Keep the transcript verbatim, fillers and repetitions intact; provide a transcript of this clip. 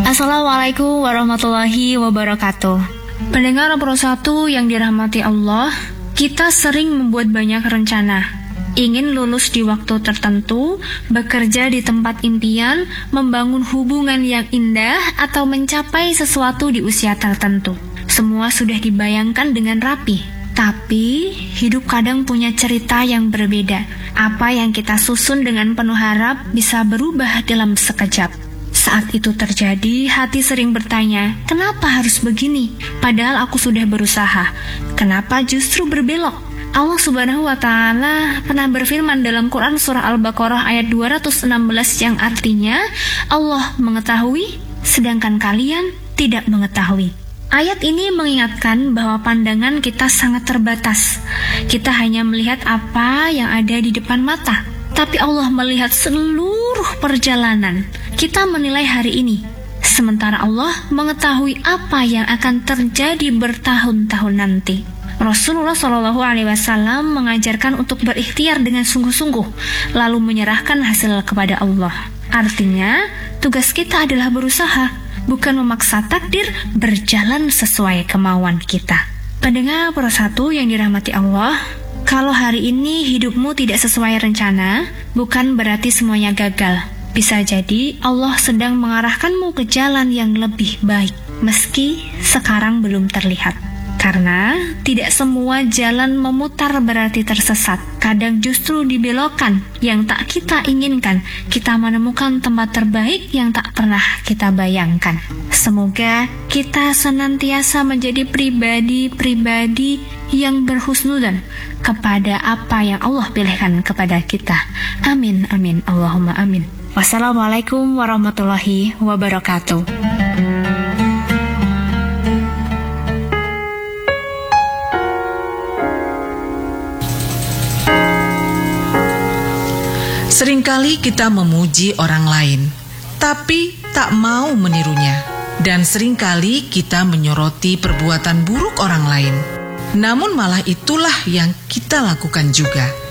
Assalamualaikum warahmatullahi wabarakatuh. Pendengar Pro satu yang dirahmati Allah, kita sering membuat banyak rencana. Ingin lulus di waktu tertentu, bekerja di tempat impian, membangun hubungan yang indah, atau mencapai sesuatu di usia tertentu. Semua sudah dibayangkan dengan rapi. Tapi, hidup kadang punya cerita yang berbeda. Apa yang kita susun dengan penuh harap bisa berubah dalam sekejap. Saat itu terjadi, hati sering bertanya, kenapa harus begini? Padahal aku sudah berusaha. Kenapa justru berbelok? Allah Subhanahu wa Ta'ala pernah berfirman dalam Quran Surah Al-Baqarah ayat dua ratus enam belas yang artinya, Allah mengetahui, sedangkan kalian tidak mengetahui. Ayat ini mengingatkan bahwa pandangan kita sangat terbatas. Kita hanya melihat apa yang ada di depan mata. Tapi Allah melihat seluruh perjalanan. Kita menilai hari ini, sementara Allah mengetahui apa yang akan terjadi bertahun-tahun nanti. Rasulullah Shallallahu Alaihi Wasallam mengajarkan untuk berikhtiar dengan sungguh-sungguh, lalu menyerahkan hasil kepada Allah. Artinya, tugas kita adalah berusaha, bukan memaksa takdir berjalan sesuai kemauan kita. Pendengar Pro satu yang dirahmati Allah, kalau hari ini hidupmu tidak sesuai rencana, bukan berarti semuanya gagal. Bisa jadi Allah sedang mengarahkanmu ke jalan yang lebih baik, meski sekarang belum terlihat. Karena tidak semua jalan memutar berarti tersesat. Kadang justru dibelokkan yang tak kita inginkan. Kita menemukan tempat terbaik yang tak pernah kita bayangkan. Semoga kita senantiasa menjadi pribadi-pribadi yang berhusnudzon kepada apa yang Allah pilihkan kepada kita. Amin, amin, Allahumma amin. Wassalamualaikum warahmatullahi wabarakatuh. Seringkali kita memuji orang lain, tapi tak mau menirunya. Dan seringkali kita menyoroti perbuatan buruk orang lain. Namun malah itulah yang kita lakukan juga.